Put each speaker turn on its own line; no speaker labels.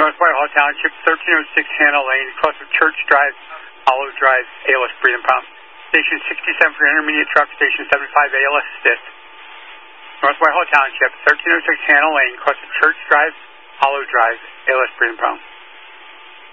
North Whitehall Township, 1306 Hannah Lane, across from Church Drive, Olive Drive, ALS breathing problem. Station 67 for intermediate truck, station 75 ALS assist. North Whitehall Township, 1306 Hannah Lane, across from Church Drive, Olive Drive, ALS breathing problem.